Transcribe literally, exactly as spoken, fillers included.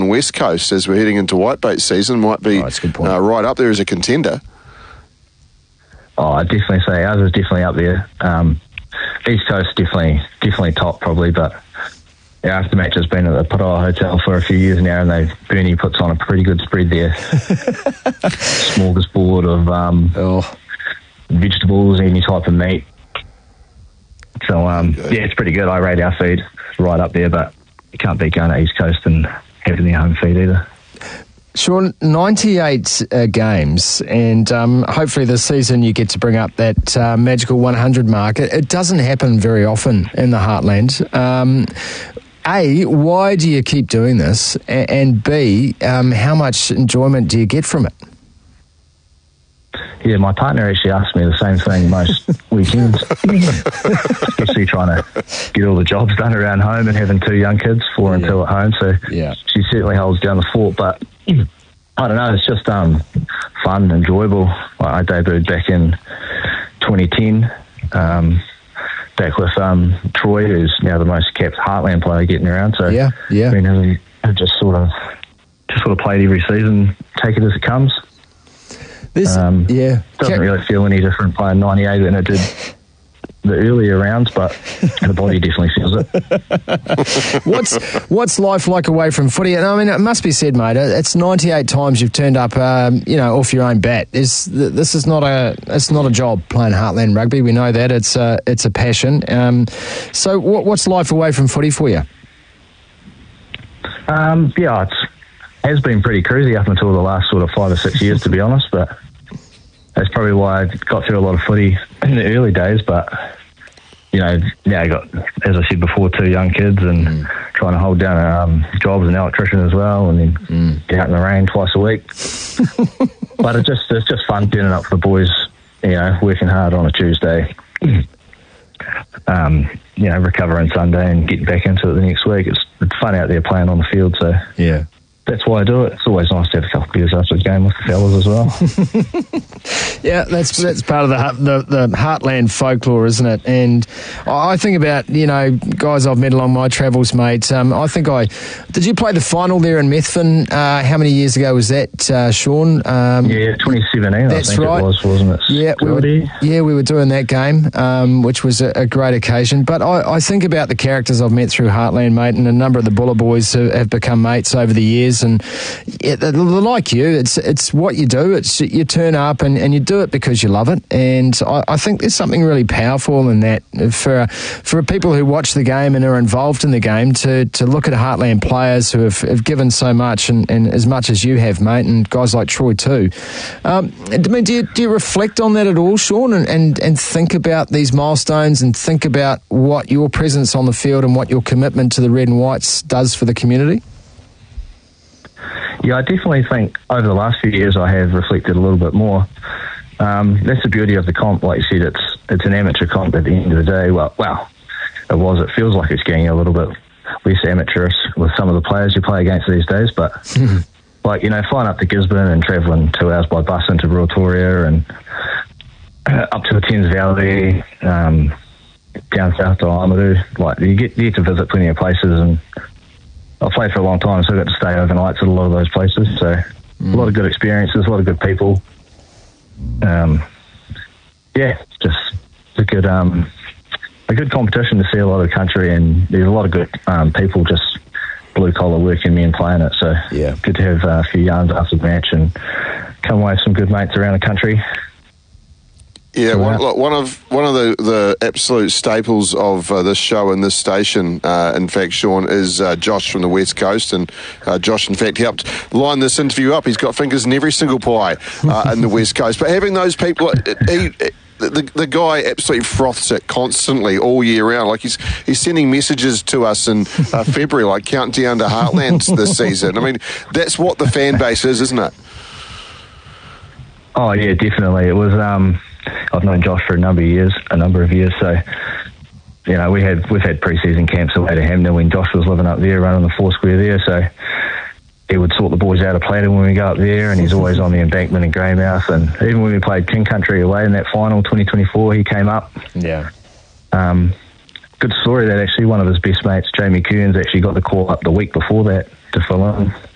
West Coast as we're heading into whitebait season might be Oh, that's a good point. uh, right up there as a contender. Oh, I'd definitely say ours is definitely up there. Um, East Coast definitely, definitely top probably, but our aftermatch has been at the Paroa Hotel for a few years now, and they Bernie puts on a pretty good spread there. Smorgasbord of um, Oh, vegetables, any type of meat. So um, yeah, it's pretty good. I rate our feed right up there, but you can't beat going to East Coast and having their home feed either. Sean, ninety-eight uh, games, and um, hopefully this season you get to bring up that uh, magical one hundred mark. It, it doesn't happen very often in the Heartland. Um, A, why do you keep doing this? A- and B, um, how much enjoyment do you get from it? Yeah, my partner actually asks me the same thing most weekends, especially trying to get all the jobs done around home and having two young kids, four and Yeah. two at home. So Yeah. she certainly holds down the fort, but I don't know, it's just um, fun, enjoyable. Like, I debuted back in twenty ten, um, back with um, Troy, who's now the most capped Heartland player getting around. So Yeah, yeah. I mean, I've just sort of just sort of played every season, take it as it comes. This, Um, yeah. Doesn't Ca- really feel any different playing ninety-eight than it did the earlier rounds, but the body definitely feels it. What's what's life like away from footy? And I mean, it must be said, mate. It's ninety-eight times you've turned up, um, you know, off your own bat. This this is not a it's not a job playing Heartland rugby. We know that it's a it's a passion. Um, so, what, what's life away from footy for you? Um, yeah, it's has been pretty crazy up until the last sort of five or six years, to be honest. But that's probably why I got through a lot of footy in the early days. But you know, now I got, as I said before, two young kids and mm. trying to hold down um, jobs as an electrician as well, and then mm. get out in the rain twice a week. But it just it's just fun turning up for the boys. You know, working hard on a Tuesday. um, you know, recovering Sunday and getting back into it the next week. It's, it's fun out there playing on the field. So yeah. That's why I do it. It's always nice to have a couple of beers after the game with the fellas as well. Yeah, that's that's part of the, the the Heartland folklore, isn't it? And I think about, you know, guys I've met along my travels, mate. Um, I think I... Did you play the final there in Methven? Uh, how many years ago was that, uh, Sean? Um, yeah, twenty seventeen, that's I think right. it was, wasn't it? Yeah, we were, yeah, we were doing that game, um, which was a, a great occasion. But I, I think about the characters I've met through Heartland, mate, and a number of the Buller boys have, have become mates over the years. And yeah, they're like you, it's it's what you do. It's you turn up and, and you do it because you love it. And I, I think there's something really powerful in that for for people who watch the game and are involved in the game to, to look at Heartland players who have, have given so much and, and as much as you have, mate, and guys like Troy too. Um, I mean, do you do you reflect on that at all, Sean, and, and and think about these milestones and think about what your presence on the field and what your commitment to the Red and Whites does for the community? Yeah, I definitely think over the last few years I have reflected a little bit more. Um, that's the beauty of the comp. Like you said, it's it's an amateur comp at the end of the day. Well, well, it was. It feels like it's getting a little bit less amateurish with some of the players you play against these days. But, like, you know, flying up to Gisborne and travelling two hours by bus into Ruatoria and uh, up to the Thames Valley, um, down south to Amadou, like, you get, you get to visit plenty of places, and I've played for a long time, so I got to stay overnight at a lot of those places. So mm. a lot of good experiences, a lot of good people. Um, yeah, it's just a good, um, a good competition to see a lot of the country, and there's a lot of good um, people, just blue collar working men playing it. So yeah, good to have uh, a few yarns after the match and come away with some good mates around the country. Yeah, one, look, one of one of the, the absolute staples of uh, this show and this station, uh, in fact, Sean, is uh, Josh from the West Coast. And uh, Josh, in fact, helped line this interview up. He's got fingers in every single pie uh, in the West Coast. But having those people... He, The, the guy absolutely froths it constantly all year round. Like he's he's sending messages to us in uh, February, like countdown to Heartland this season. I mean, that's what the fan base is, isn't it? Oh yeah, definitely. It was. Um, I've known Josh for a number of years, a number of years. So you know, we had we've had pre-season camps away to Hamden when Josh was living up there, running the four square there. So he would sort the boys out of Plato when we go up there, and he's always on the embankment in Greymouth. And even when we played King Country away in that final twenty twenty-four, he came up. Yeah. Um, good story that actually one of his best mates, Jamie Kearns, actually got the call up the week before that to fill in.